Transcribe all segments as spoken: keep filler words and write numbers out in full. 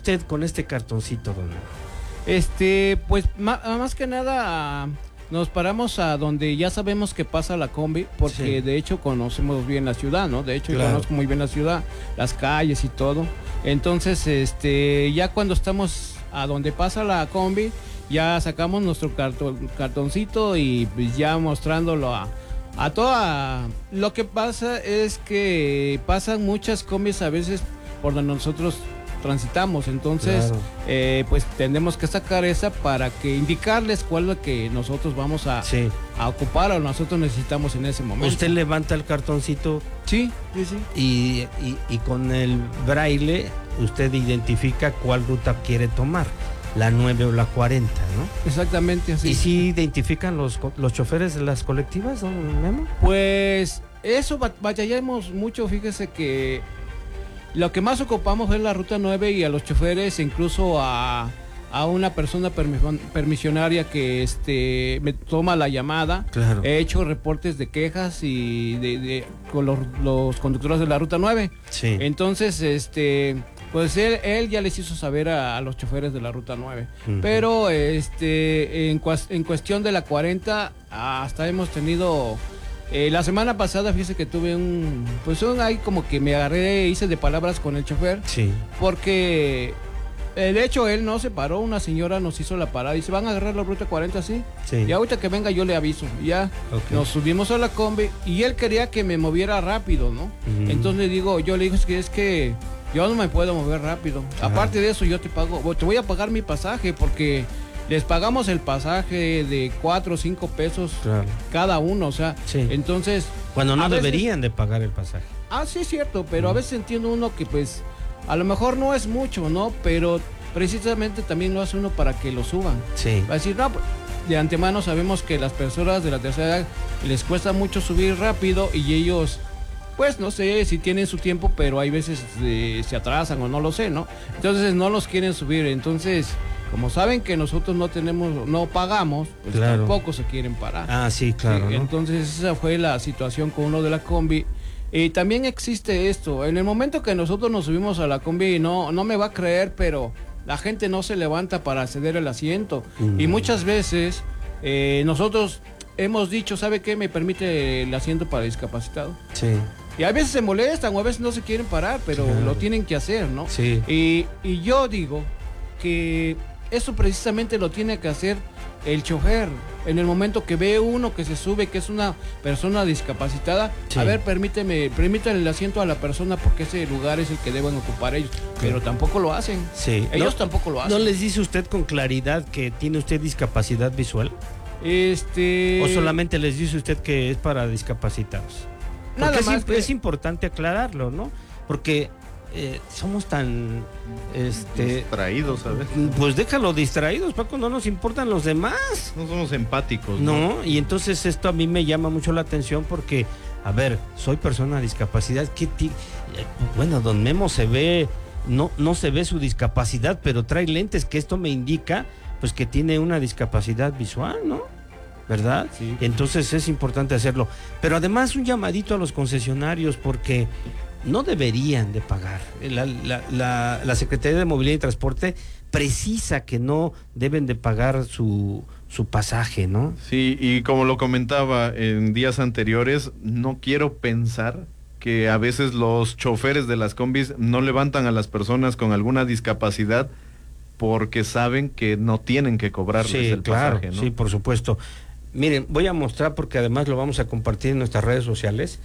usted con este cartoncito, don Memo? Este, pues más, más que nada nos paramos a donde ya sabemos que pasa la combi, porque sí. de hecho conocemos bien la ciudad, ¿no? De hecho claro. yo conozco muy bien la ciudad, las calles y todo. Entonces, este, ya cuando estamos a donde pasa la combi, ya sacamos nuestro cartón, cartoncito y pues ya mostrándolo a, a toda. Lo que pasa es que pasan muchas combis a veces por donde nosotros transitamos, entonces claro. eh, pues tenemos que sacar esa para que indicarles cuál es lo que nosotros vamos a, sí. a ocupar o nosotros necesitamos en ese momento. Usted levanta el cartoncito sí, sí, sí. Y, y, y con el braille usted identifica cuál ruta quiere tomar, la nueve o la cuarenta, ¿no? Exactamente así. ¿Y si identifican los, los choferes de las colectivas, don Memo? Pues eso batallamos mucho, fíjese que lo que más ocupamos es la ruta nueve y a los choferes, incluso a, a una persona permisionaria que este me toma la llamada. Claro. He hecho reportes de quejas y de, de con los, los conductores de la ruta nueve. Sí. Entonces, este, pues él, él ya les hizo saber a, a los choferes de la ruta nueve. Uh-huh. Pero este, en, en cuestión de la cuarenta, hasta hemos tenido. Eh, la semana pasada, fíjese que tuve un, pues un, ahí como que me agarré, hice de palabras con el chofer, sí. porque eh, de hecho él no se paró, una señora nos hizo la parada y se van a agarrar la ruta cuarenta, sí, sí. y ahorita que venga yo le aviso, ya okay. nos subimos a la combi y él quería que me moviera rápido, ¿no? Uh-huh. Entonces le digo, yo le digo, es que es que yo no me puedo mover rápido, uh-huh. aparte de eso yo te pago, te voy a pagar mi pasaje porque les pagamos el pasaje de cuatro o cinco pesos claro. cada uno, o sea, sí. entonces... Cuando no veces, deberían de pagar el pasaje. Ah, sí, es cierto, pero mm. a veces entiendo uno que pues, a lo mejor no es mucho, ¿no? Pero precisamente también lo hace uno para que lo suban. Sí. Va a decir, no, de antemano sabemos que las personas de la tercera edad les cuesta mucho subir rápido y ellos... Pues no sé si tienen su tiempo, pero hay veces eh, se atrasan o no lo sé, ¿no? Entonces no los quieren subir, entonces... Como saben que nosotros no tenemos, no pagamos, pues claro. tampoco se quieren parar. Ah, sí, claro. Sí, ¿no? Entonces esa fue la situación con uno de la combi. Y también existe esto, en el momento que nosotros nos subimos a la combi, no, no me va a creer, pero la gente no se levanta para ceder el asiento. Mm. Y muchas veces eh, nosotros hemos dicho, ¿sabe qué? Me permite el asiento para discapacitado. Sí. Y a veces se molestan o a veces no se quieren parar, pero claro. lo tienen que hacer, ¿no? Sí. Y, y yo digo que eso precisamente lo tiene que hacer el chofer. En el momento que ve uno que se sube, que es una persona discapacitada, sí. a ver, permíteme, permítale el asiento a la persona porque ese lugar es el que deben ocupar ellos. Pero tampoco lo hacen. Sí. Ellos no, tampoco lo hacen. ¿No les dice usted con claridad que tiene usted discapacidad visual? Este... ¿O solamente les dice usted que es para discapacitados? Nada más. Es, que... es importante aclararlo, ¿no? Porque... Eh, somos tan este distraídos, ¿sabes? Pues déjalo distraídos, Paco, no nos importan los demás. No somos empáticos, ¿no? No, y entonces esto a mí me llama mucho la atención porque, a ver, soy persona de discapacidad, ¿qué ti... bueno, don Memo se ve, no, no se ve su discapacidad, pero trae lentes, que esto me indica, pues que tiene una discapacidad visual, ¿no? ¿Verdad? Sí. Entonces es importante hacerlo. Pero además un llamadito a los concesionarios porque... no deberían de pagar. La, la, la, la Secretaría de Movilidad y Transporte precisa que no deben de pagar su, su pasaje, ¿no? Sí, y como lo comentaba en días anteriores, no quiero pensar que a veces los choferes de las combis no levantan a las personas con alguna discapacidad porque saben que no tienen que cobrarles sí, el claro, pasaje, ¿no? Sí, por supuesto. Miren, voy a mostrar porque además lo vamos a compartir en nuestras redes sociales.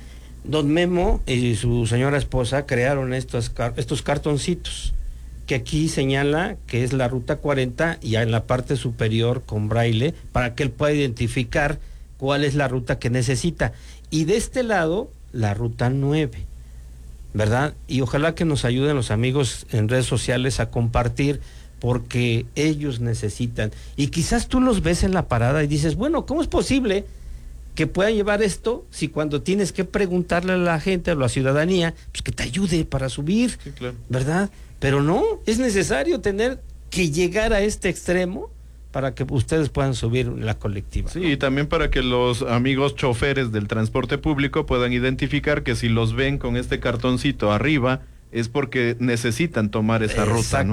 Don Memo y su señora esposa crearon estos, estos cartoncitos que aquí señala que es la ruta cuarenta y en la parte superior con braille para que él pueda identificar cuál es la ruta que necesita. Y de este lado, la ruta nueve, ¿verdad? Y ojalá que nos ayuden los amigos en redes sociales a compartir porque ellos necesitan. Y quizás tú los ves en la parada y dices, bueno, ¿cómo es posible que pueda llevar esto si cuando tienes que preguntarle a la gente, a la ciudadanía, pues que te ayude para subir, sí, claro. ¿verdad? Pero no, es necesario tener que llegar a este extremo para que ustedes puedan subir la colectiva. Sí, ¿no? Y también para que los amigos choferes del transporte público puedan identificar que si los ven con este cartoncito arriba es porque necesitan tomar esa ruta, ¿no?